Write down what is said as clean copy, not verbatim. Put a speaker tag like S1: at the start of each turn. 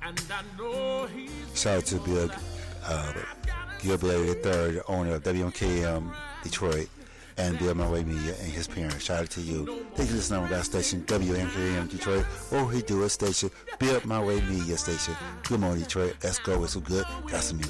S1: Shout out to Bill Gilblady III, owner of WMKM Detroit, and Bill My Way Media and his parents. Shout out to you. Thank you for listening on our station, WMKM Detroit, or he do a station, Bill My Way Media station. Good morning, Detroit. Let's go with some good. Got some music.